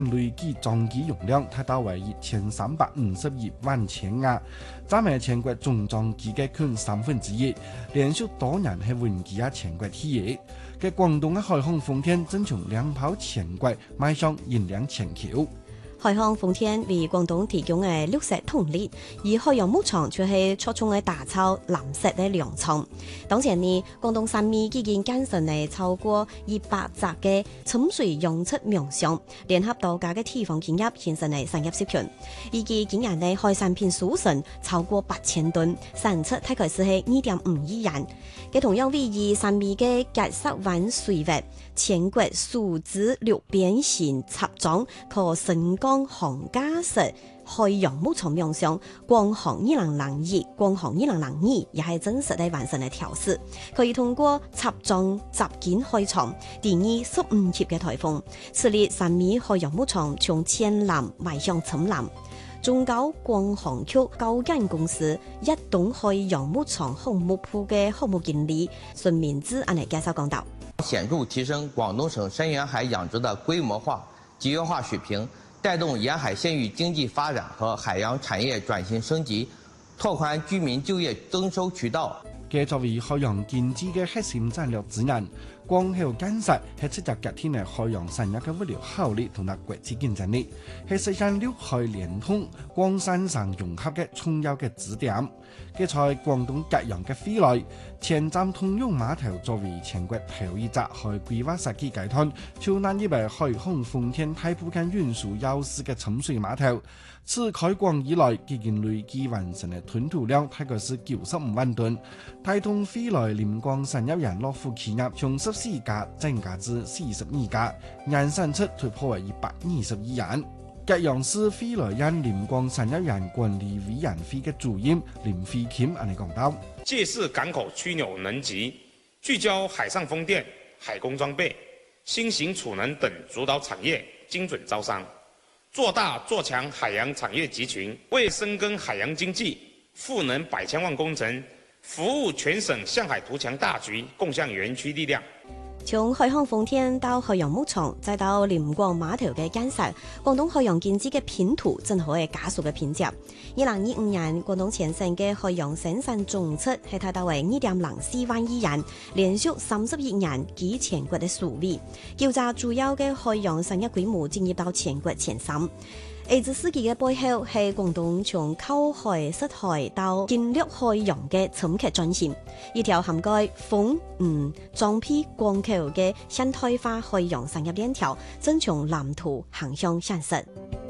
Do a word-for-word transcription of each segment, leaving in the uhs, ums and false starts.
累計裝機容量達到為一千三百五十一萬千瓦，佔係全國總裝機嘅近三分之一，連續多年係穩居喺全國第一。嘅廣東嘅海航豐田正從兩跑全國邁向引領全球。 海航豐田為廣東提供嘅綠色動力，而海洋牧場卻係初衷嘅打造藍色嘅糧倉。當前呢，廣東三米已經建成嚟超過一百隻嘅沉水養殖苗場，聯合多家嘅地方企業形成嚟產業集團。預計今年嘅海產品輸送超過八千噸，產出大概是係二點五億元。嘅同樣位於三米嘅格石灣水域，全國數至六邊形插樁可升降航架式海洋牧場苗場，光航二零零二、光航二零零二也係真實地完成嘅調試，可以通過插樁集建海床，抵禦十五級嘅颱風。此列三米海洋牧場從淺藍邁向深藍。中高光航區高間公司一棟海洋牧場項目部嘅項目經理孫明志安尼介紹講道： 顯著提升廣東省深遠海養殖的規模化、集約化水平，帶動沿海縣域經濟發展和海洋產業轉型升級，拓寬居民就業增收渠道。 嘅作為海洋經濟嘅核心戰略資源，光後建設係積極革新嘅海洋產業嘅物流效率同埋國際競爭力，係實現陸海連通、廣深省融合嘅重要嘅支點。嘅在廣東隔洋嘅飛來前站通用碼頭作為全國頭一隻海規劃設計階段，超難以為海航豐田大部分運輸優勢嘅沉水碼頭。自開廣以來，已經累計完成嘅吞吐量大概是九十五萬噸，帶動飛來廉江產業園落戶企業從十四家增加至四十二家，年產出突破為一百二十億元。隔洋市飛來縣廉江產業園管理委員會嘅主任林飛謙安尼講到： 借勢港口樞紐能級，聚焦海上風電、海工裝備、新型儲能等主導產業，精準招商。做大做強海洋產業集群，為深耕海洋經濟、賦能百千萬工程、服務全省向海圖強大局，共向園區力量。 從海航豐田到海洋牧場，再到廉江碼頭嘅建設，廣東海洋經濟嘅拼圖正好係加速嘅拼接。二零二五年，廣東全省嘅海洋生產總值係達到為二點零四萬億元，連續三十一年居全國嘅首位。叫做主要嘅海洋產業規模進入到全國前三。二十世紀嘅背後係廣東從靠海涉海到建立海洋嘅深刻轉型，一條涵蓋風、雨、裝批、光口嘅現代化海洋產業鏈條，正從藍圖行向現實。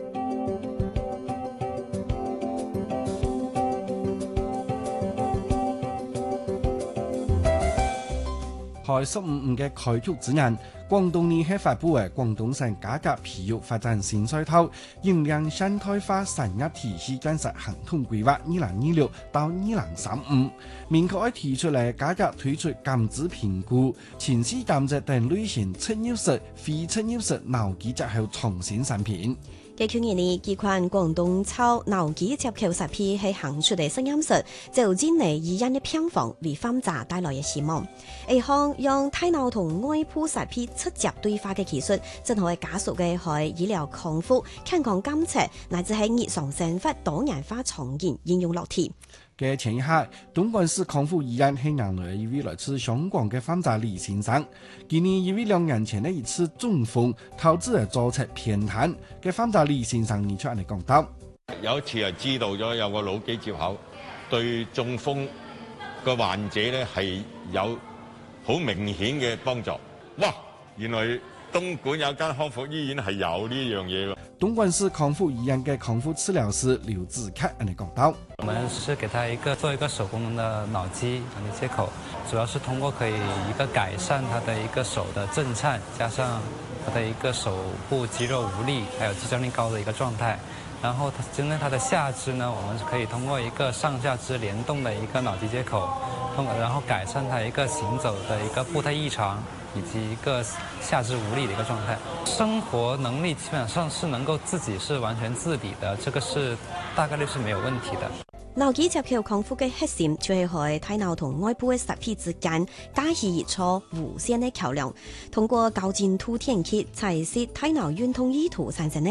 喺十五五嘅開拓之年，廣東呢係發布嘅廣東省改革培育發展新賽套，引領現代化產業體系建設行動規劃二零二六到二零三五，明確提出嚟改革推出減資評估、前期減值等類型出入式、非出入式腦機接口創新產品。 嘅去年呢，幾款廣東超腦機接口設備係行出嚟實驗室，就近嚟以人嘅偏房為患者帶來嘅希望。一項用大腦同外部設備直接對話嘅技術，正好係加速嘅喺醫療康復、健康監測乃至喺日常生活多元化場景應用落地。 嘅前一刻，東莞市康復醫院係讓來一位來自香港嘅患者李先生，今年因為兩年前的一次中風，導致係造成偏癱嘅患者李先生，而出嚟講到： 有一次係知道咗有個腦機接口對中風嘅患者咧係有好明顯嘅幫助。哇！原來東莞有間康復醫院係有呢樣嘢㗎。 東莞市康復醫院嘅康復治療師劉志凱嚟講到： 我們是給他一個做一個手工的腦機腦機接口，主要是通過可以一個改善他的一個手的震顫，加上他的一個手部肌肉無力，還有肌張力高的一個狀態。然後它針對他的下肢呢，我們可以通過一個上下肢聯動的一個腦機接口，通過然後改善他一個行走的一個步態異常，以及一個下肢無力的一個狀態。生活能力基本上是能夠自己是完全自理的，這個是大概率是沒有問題的。 腦肌接口康復嘅核心，就係喺大腦同外部嘅實體之間加起一座無線嘅橋梁，通過高精度電極，採取大腦運動意圖產生嘅